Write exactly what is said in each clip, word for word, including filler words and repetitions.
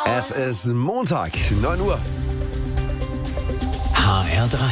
Es ist Montag, neun Uhr. H R drei.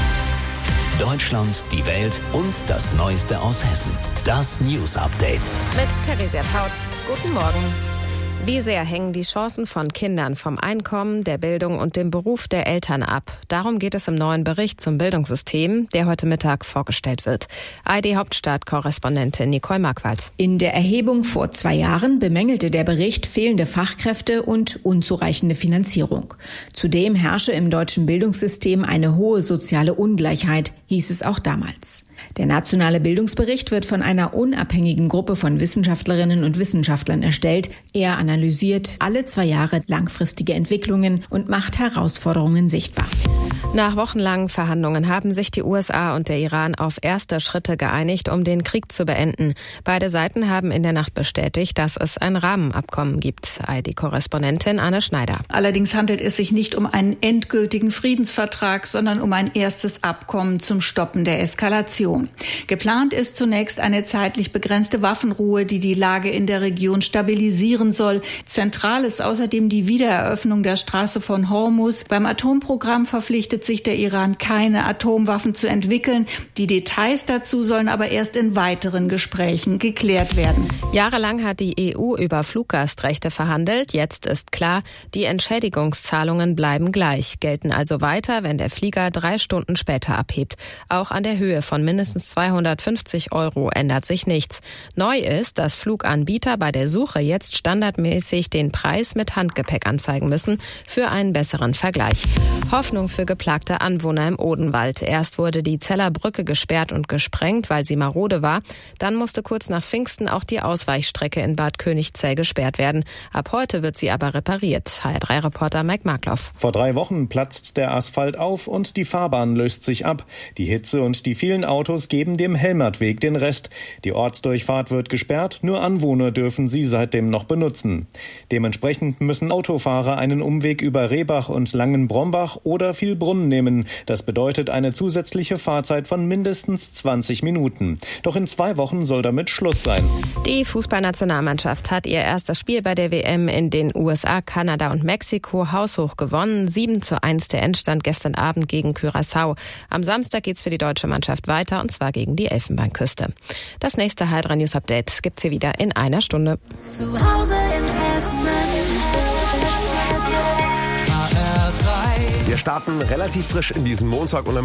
Deutschland, die Welt und das Neueste aus Hessen. Das News Update. Mit Theresia Tautz. Guten Morgen. Wie sehr hängen die Chancen von Kindern vom Einkommen, der Bildung und dem Beruf der Eltern ab? Darum geht es im neuen Bericht zum Bildungssystem, der heute Mittag vorgestellt wird. A R D-Hauptstadt-Korrespondentin Nicole Marquardt. In der Erhebung vor zwei Jahren bemängelte der Bericht fehlende Fachkräfte und unzureichende Finanzierung. Zudem herrsche im deutschen Bildungssystem eine hohe soziale Ungleichheit, hieß es auch damals. Der nationale Bildungsbericht wird von einer unabhängigen Gruppe von Wissenschaftlerinnen und Wissenschaftlern erstellt. Er analysiert alle zwei Jahre langfristige Entwicklungen und macht Herausforderungen sichtbar. Nach wochenlangen Verhandlungen haben sich die U S A und der Iran auf erste Schritte geeinigt, um den Krieg zu beenden. Beide Seiten haben in der Nacht bestätigt, dass es ein Rahmenabkommen gibt. A R D-Korrespondentin Anne Schneider. Allerdings handelt es sich nicht um einen endgültigen Friedensvertrag, sondern um ein erstes Abkommen zum Stoppen der Eskalation. Geplant ist zunächst eine zeitlich begrenzte Waffenruhe, die die Lage in der Region stabilisieren soll. Zentral ist außerdem die Wiedereröffnung der Straße von Hormuz. Beim Atomprogramm verpflichtet sich der Iran, keine Atomwaffen zu entwickeln. Die Details dazu sollen aber erst in weiteren Gesprächen geklärt werden. Jahrelang hat die E U über Fluggastrechte verhandelt. Jetzt ist klar, die Entschädigungszahlungen bleiben gleich, gelten also weiter, wenn der Flieger drei Stunden später abhebt. Auch an der Höhe von mindestens zweihundertfünfzig Euro ändert sich nichts. Neu ist, dass Fluganbieter bei der Suche jetzt standardmäßig den Preis mit Handgepäck anzeigen müssen für einen besseren Vergleich. Hoffnung für geplagte Anwohner im Odenwald. Erst wurde die Zeller Brücke gesperrt und gesprengt, weil sie marode war. Dann musste kurz nach Pfingsten auch die Ausweichstrecke in Bad Königzell gesperrt werden. Ab heute wird sie aber repariert. H R drei Reporter Mike Markloff. Vor drei Wochen platzt der Asphalt auf und die Fahrbahn löst sich ab. Die Hitze und die vielen Autos geben dem Helmertweg den Rest. Die Ortsdurchfahrt wird gesperrt, nur Anwohner dürfen sie seitdem noch benutzen. Dementsprechend müssen Autofahrer einen Umweg über Rehbach und Langenbrombach oder Vielbrunn nehmen. Das bedeutet eine zusätzliche Fahrzeit von mindestens zwanzig Minuten. Doch in zwei Wochen soll damit Schluss sein. Die Fußballnationalmannschaft hat ihr erstes Spiel bei der W M in den U S A, Kanada und Mexiko haushoch gewonnen. sieben zu eins der Endstand gestern Abend gegen Curaçao. Am Samstag geht's für die deutsche Mannschaft weiter, und zwar gegen die Elfenbeinküste. Das nächste H R drei News Update gibt's hier wieder in einer Stunde. Zu Hause in Hessen. Wir starten relativ frisch in diesen Montag und am